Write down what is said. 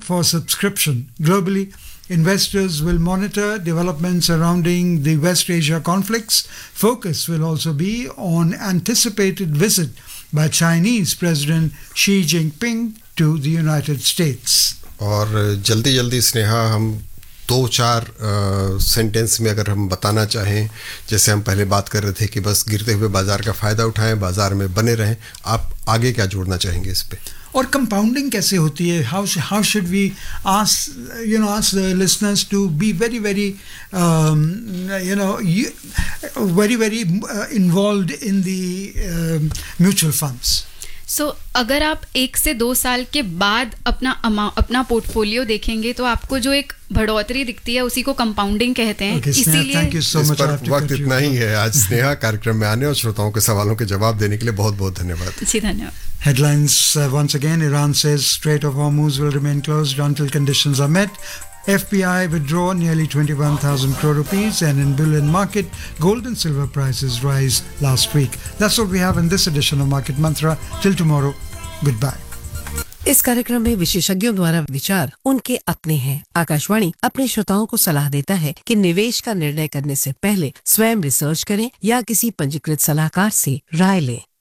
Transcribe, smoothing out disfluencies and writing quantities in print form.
for subscription. Globally, investors will monitor developments surrounding the West Asia conflicts. Focus will also be on anticipated visit by Chinese President Xi Jinping to the United States. और जल्दी जल्दी स्नेहा हम 2-4 sentence में अगर हम बताना चाहें, जैसे हम पहले बात कर रहे थे कि बस गिरते हुए बाजार का फ़ायदा उठाएं, बाजार में बने रहें, आप आगे क्या जोड़ना चाहेंगे इस पे? और कंपाउंडिंग कैसे होती है? How should we ask the listeners to be very involved in the mutual funds. अगर आप 1 से 2 साल के बाद अपना पोर्टफोलियो देखेंगे तो आपको जो एक बढ़ोतरी दिखती है उसी को कंपाउंडिंग कहते हैं. इसीलिए थैंक यू सो मच. वक्त इतना ही है आज स्नेहा कार्यक्रम में आने और श्रोताओं के सवालों के जवाब देने के लिए बहुत बहुत धन्यवाद. जी धन्यवाद. Headlines once again. Iran says Strait of Hormuz will remain closed until conditions are met. FPI withdraw nearly 21,000 crore rupees, and in bullion market, gold and silver prices rise last week. That's what we have in this edition of Market Mantra. Till tomorrow, goodbye. इस कार्यक्रम में विशेषज्ञों द्वारा विचार उनके अपने हैं. आकाशवाणी अपने श्रोताओं को सलाह देता है कि निवेश का निर्णय करने से पहले स्वयं रिसर्च करें या किसी पंजीकृत सलाहकार से राय लें.